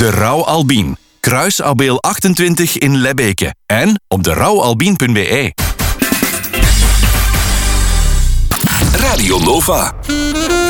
De Rauw Albien. Kruis Abeel 28 in Lebbeke. En op derouwalbien.be. Radio Nova.